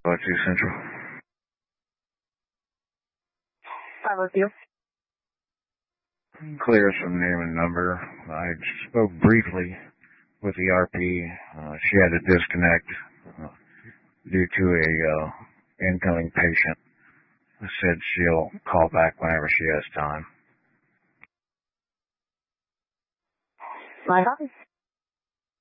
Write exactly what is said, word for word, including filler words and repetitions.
What's your central? five oh two. Clear some name and number. I spoke briefly with the R P. Uh, she had to disconnect uh, due to a uh, incoming patient. Said she'll call back whenever she has time. My copy.